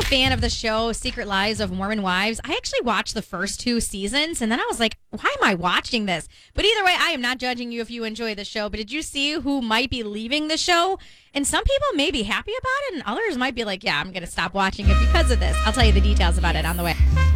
fan of the show Secret Lives of Mormon Wives. I actually watched the first 2 seasons, and then I was like, why am I watching this? But either way, I am not judging you if you enjoy the show. But did you see who might be leaving the show? And some people may be happy about it, and others might be like, yeah, I'm going to stop watching it because of this. I'll tell you the details about it on the way.